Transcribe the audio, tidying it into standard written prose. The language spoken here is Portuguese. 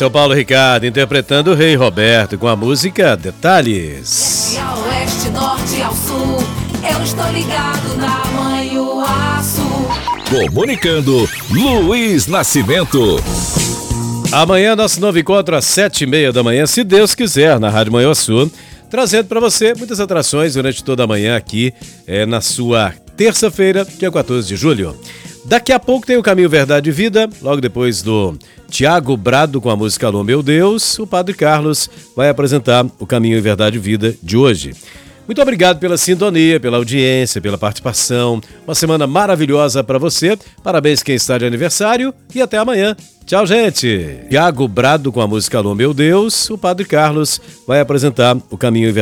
Esse é o Paulo Ricardo interpretando o Rei Roberto com a música Detalhes. E ao oeste, norte ao sul, eu estou ligado na Manhuaçu. Comunicando, Luiz Nascimento. Amanhã nosso novo encontro às 7h30 da manhã, se Deus quiser, na Rádio Manhuaçu, trazendo para você muitas atrações durante toda a manhã aqui, na sua terça-feira, dia 14 de julho. Daqui a pouco tem o Caminho, Verdade e Vida, logo depois do Tiago Brado com a música Alô Meu Deus, o Padre Carlos vai apresentar o Caminho, Verdade e Vida de hoje. Muito obrigado pela sintonia, pela audiência, pela participação. Uma semana maravilhosa para você. Parabéns quem está de aniversário e até amanhã. Tchau, gente. Tiago Brado com a música Alô Meu Deus, o Padre Carlos vai apresentar o Caminho